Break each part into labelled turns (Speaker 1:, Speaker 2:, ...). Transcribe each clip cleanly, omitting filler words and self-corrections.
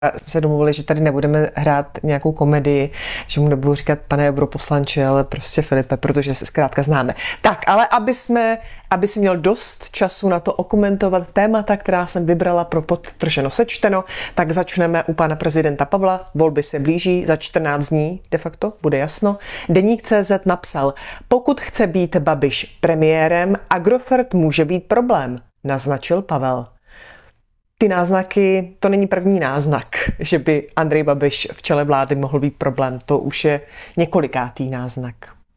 Speaker 1: jsme se domluvili, že tady nebudeme hrát nějakou komedii, že mu nebudu říkat pane europoslanče, ale prostě Filipe, protože se zkrátka známe. Tak, ale aby si měl dost času na to okomentovat témata, která jsem vybrala pro podtrženo sečteno, tak začneme u pana prezidenta Pavla. Volby se blíží, za 14 dní de facto, bude jasno. Deník.cz napsal, pokud chce být Babiš premiérem, Agrofert může být problém, naznačil Pavel. Ty náznaky, to není první náznak, že by Andrej Babiš v čele vlády mohl být problém. To už je několikátý náznak.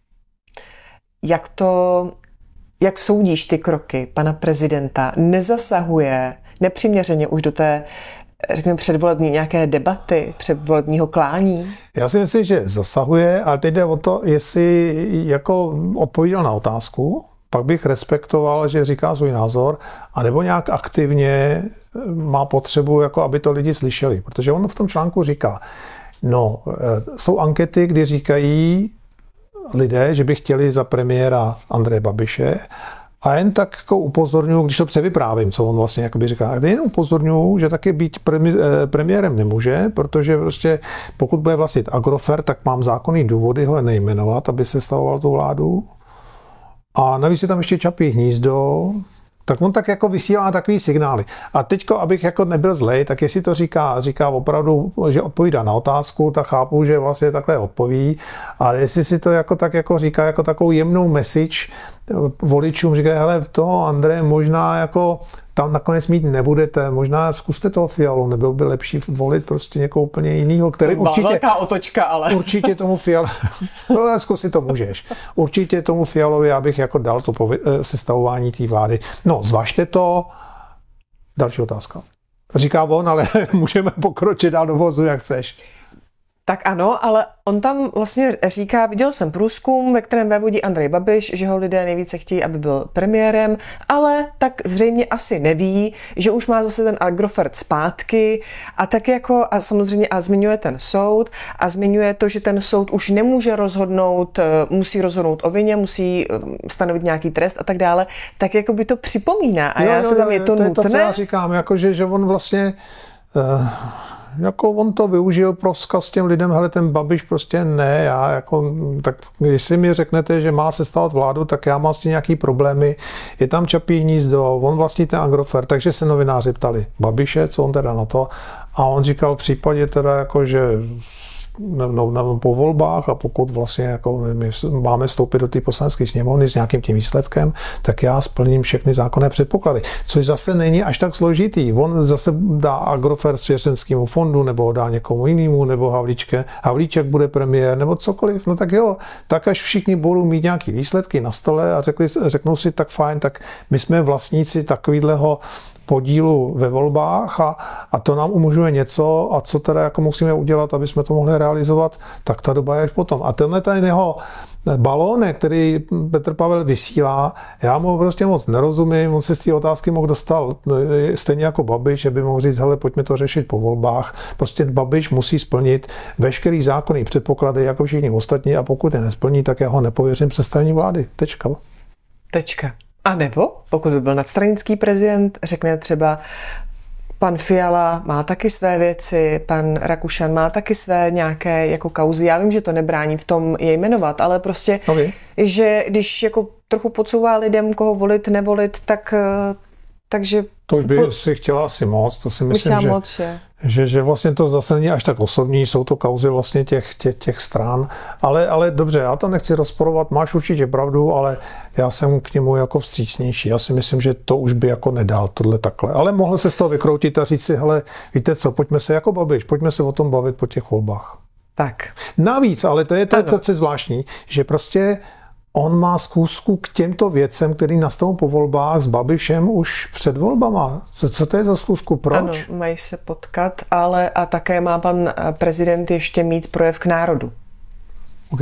Speaker 1: Jak soudíš ty kroky pana prezidenta? Nezasahuje nepřiměřeně už do té, řekněme, předvolební nějaké debaty, předvolebního klání?
Speaker 2: Já si myslím, že zasahuje, ale teď jde o to, jestli jako odpověděl na otázku, pak bych respektoval, že říká svůj názor, anebo nějak aktivně má potřebu, jako aby to lidi slyšeli. Protože on v tom článku říká, no, jsou ankety, kdy říkají lidé, že by chtěli za premiéra Andreje Babiše a jen tak jako upozorňuji, když to převyprávím, co on vlastně jakoby říká, a jen upozorňuji, že taky být premiérem nemůže, protože prostě pokud bude vlastnit Agrofert, tak mám zákonný důvody ho nejmenovat, aby se stavoval tu vládu. A navíc je tam ještě Čapí hnízdo, tak on tak jako vysílá takový signály. A teďko, abych jako nebyl zlej, tak jestli to říká opravdu, že odpovídá na otázku, tak chápu, že vlastně takhle odpoví. Ale jestli si to jako tak jako říká jako takovou jemnou message voličům, říká, hele, toho Andreje možná jako tam nakonec mít nebudete, možná zkuste toho Fialu, nebylo by lepší volit prostě někoho úplně jinýho, který určitě...
Speaker 1: velká otočka, ale...
Speaker 2: Určitě tomu Fialovi... No, zkusit to můžeš. Určitě tomu Fialovi, abych jako dal to sestavování té vlády. No, zvažte to. Další otázka. Říká on, ale můžeme pokročit dál do vozu, jak chceš.
Speaker 1: Tak ano, ale on tam vlastně říká, viděl jsem průzkum, ve kterém vévodí Andrej Babiš, že ho lidé nejvíce chtějí, aby byl premiérem, ale tak zřejmě asi neví, že už má zase ten Agrofert zpátky a tak jako, a samozřejmě a zmiňuje ten soud a zmiňuje to, že ten soud už nemůže rozhodnout, musí rozhodnout o vině, musí stanovit nějaký trest a tak dále, tak jako by to připomíná a já se tam je to nutné.
Speaker 2: To, co já říkám, jakože, že on vlastně... jako on to využil pro vzkaz těm lidem, hele, ten Babiš prostě ne, já jako, tak jestli mi řeknete, že má sestavovat vládu, tak já mám s tím nějaký problémy, je tam Čapí hnízdo, on vlastní ten Agrofert, takže se novináři ptali Babiše, co on teda na to, a on říkal v případě teda jako, že po volbách a pokud vlastně jako my máme vstoupit do té poslanecké sněmovny s nějakým tím výsledkem, tak já splním všechny zákonné předpoklady. Což zase není až tak složitý. On zase dá Agrofert svěřenskému fondu, nebo dá někomu jinému, nebo Havlíček bude premiér, nebo cokoliv. No tak jo, tak až všichni budou mít nějaké výsledky na stole a řeknou si tak fajn, tak my jsme vlastníci takovýhleho podílu ve volbách a to nám umožňuje něco a co teda jako musíme udělat, aby jsme to mohli realizovat, tak ta doba je až potom. A tenhle ten jeho balónek, který Petr Pavel vysílá, já mu prostě moc nerozumím, on se z té otázky mohl dostat stejně jako Babiš, že by mohl říct, hele, pojďme to řešit po volbách. Prostě Babiš musí splnit veškerý zákonný předpoklady jako všichni ostatní a pokud je nesplní, tak já ho nepověřím sestavení vlády. Tečka.
Speaker 1: A nebo, pokud by byl nadstranický prezident, řekne třeba, pan Fiala má taky své věci, pan Rakušan má taky své nějaké jako kauzy. Já vím, že to nebrání v tom je jmenovat, ale prostě, že když jako trochu podsouvá lidem, koho volit, nevolit, takže...
Speaker 2: To už by si chtěla asi moc, to si myslím, že vlastně to zase není až tak osobní, jsou to kauzy vlastně těch stran, ale dobře, já to nechci rozporovat, máš určitě pravdu, ale já jsem k němu jako vstřícnější, já si myslím, že to už by jako nedal tohle takhle, ale mohl se z toho vykroutit a říct si, hele, víte co, pojďme se jako Babiš, pojďme se o tom bavit po těch volbách.
Speaker 1: Tak.
Speaker 2: Navíc, ale to je zvláštní, že prostě on má zkusku k těmto věcem, který nastanou po volbách s Babišem už před volbama. Co to je za zkusku? Proč?
Speaker 1: Ano, mají se potkat, ale a také má pan prezident ještě mít projev k národu.
Speaker 2: OK.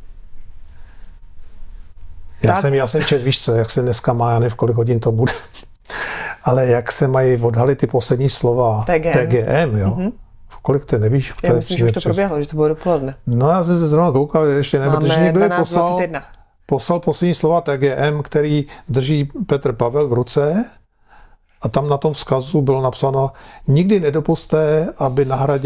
Speaker 2: Já jsem čet, víš co, jak se dneska má, já nevím, v kolik hodin to bude, ale jak se mají odhalit ty poslední slova TGM, jo? Mm-hmm. V kolik to nevíš?
Speaker 1: Já myslím, že už to proběhlo, že to bylo dopoledne.
Speaker 2: No já jsem se zrovna koukal, ještě ne, protože někdo je poslal poslední slova TGM, který drží Petr Pavel v ruce a tam na tom vzkazu bylo napsáno: nikdy nedopuste, aby na Hradě